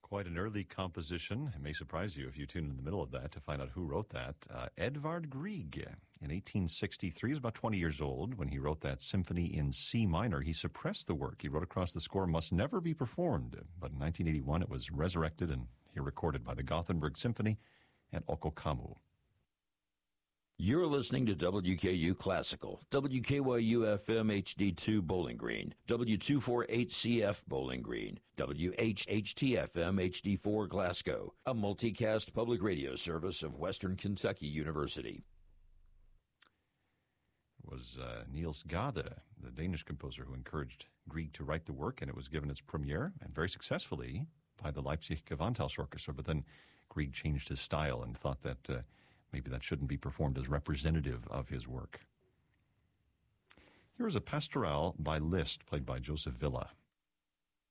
Quite an early composition. It may surprise you if you tune in the middle of that to find out who wrote that. Edvard Grieg in 1863. He was about 20 years old when he wrote that symphony in C minor. He suppressed the work. He wrote across the score, "Must never be performed." But in 1981, it was resurrected and here recorded by the Gothenburg Symphony and Okko Kammu. You're listening to WKU Classical, WKYU-FM HD2 Bowling Green, W248CF Bowling Green, WHHT-FM HD4 Glasgow, a multicast public radio service of Western Kentucky University. It was Niels Gade, the Danish composer, who encouraged Grieg to write the work, and it was given its premiere, and very successfully, by the Leipzig Gewandhaus Orchestra. But then Grieg changed his style and thought that maybe that shouldn't be performed as representative of his work. Here is a pastoral by Liszt, played by Joseph Villa.